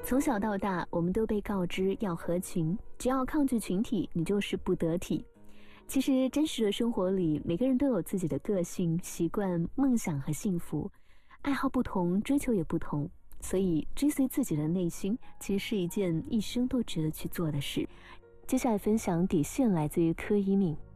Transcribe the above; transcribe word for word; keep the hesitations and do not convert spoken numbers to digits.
从小到大，我们都被告知要合群，只要抗拒群体，你就是不得体。其实真实的生活里，每个人都有自己的个性、习惯、梦想和幸福，爱好不同，追求也不同，所以追随自己的内心，其实是一件一生都值得去做的事。接下来分享底线来自于柯一敏。